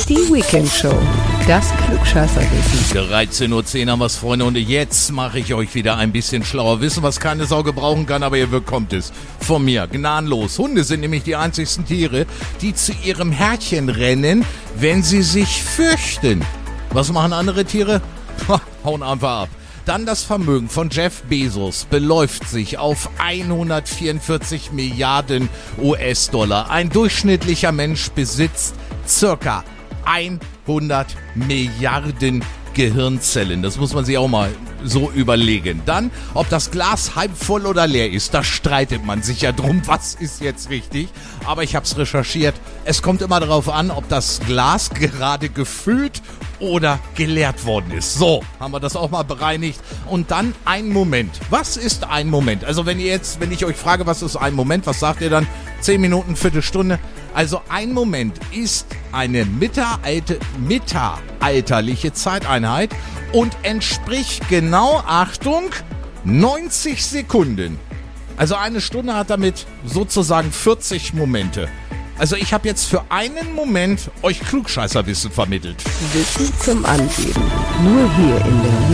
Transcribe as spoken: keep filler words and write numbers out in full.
Die Weekend Show. Das Klugscheißerwissen. dreizehn Uhr zehn haben wir's, Freunde, und jetzt mache ich euch wieder ein bisschen schlauer. Wissen, was keine Sau gebrauchen kann, aber ihr bekommt es von mir. Gnadenlos. Hunde sind nämlich die einzigsten Tiere, die zu ihrem Herrchen rennen, wenn sie sich fürchten. Was machen andere Tiere? Hauen einfach ab. Dann das Vermögen von Jeff Bezos beläuft sich auf hundertvierundvierzig Milliarden U S-Dollar. Ein durchschnittlicher Mensch besitzt circa hundert Milliarden Gehirnzellen. Das muss man sich auch mal so überlegen. Dann, ob das Glas halb voll oder leer ist, da streitet man sich ja drum, was ist jetzt richtig. Aber ich habe es recherchiert. Es kommt immer darauf an, ob das Glas gerade gefüllt oder geleert worden ist. So, haben wir das auch mal bereinigt. Und dann ein Moment. Was ist ein Moment? Also wenn ihr jetzt, wenn ich euch frage, was ist ein Moment, was sagt ihr dann? Zehn Minuten, Viertelstunde? Also ein Moment ist eine mittelalte, mittelalterliche Zeiteinheit und entspricht genau, Achtung, neunzig Sekunden. Also eine Stunde hat damit sozusagen vierzig Momente. Also ich habe jetzt für einen Moment euch Klugscheißerwissen vermittelt. Wissen zum Angeben. Nur hier in der